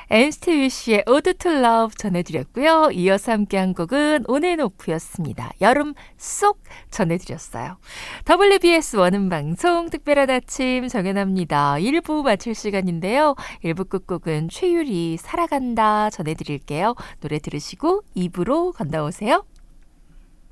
NCT 위시의 Ode to Love 전해드렸고요. 이어서 함께한 곡은 온앤오프였습니다. 여름 쏙 전해드렸어요. WBS 원음방송 특별한 아침 정연합니다. 1부 마칠 시간인데요. 1부 끝곡은 최유리 살아간다 전해드릴게요. 노래 들으시고 2부로 건너오세요.